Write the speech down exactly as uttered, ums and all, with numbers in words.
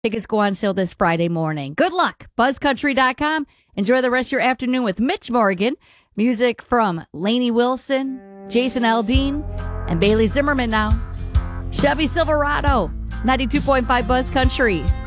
Tickets go on sale this Friday morning. Good luck. buzz country dot com. Enjoy the rest of your afternoon with Mitch Morgan. Music from Lainey Wilson, Jason Aldean, and Bailey Zimmerman now. Chevy Silverado, ninety-two point five Buzz Country.